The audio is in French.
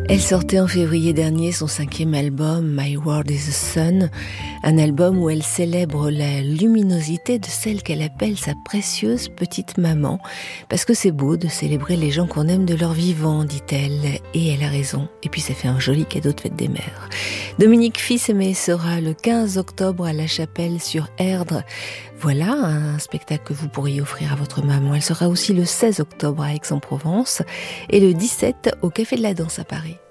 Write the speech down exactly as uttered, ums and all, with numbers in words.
Elle sortait en février dernier son cinquième album, My World is the Sun, un album où elle célèbre la luminosité de celle qu'elle appelle sa précieuse petite maman, parce que c'est beau de célébrer les gens qu'on aime de leur vivant, dit-elle, et elle a raison. Et puis ça fait un joli cadeau de fête des mères. Dominique Fils-Aimé sera le quinze octobre à La Chapelle sur Erdre. Voilà un spectacle que vous pourriez offrir à votre maman. Elle sera aussi le seize octobre à Aix-en-Provence et le dix-sept au Café de la Danse à Paris.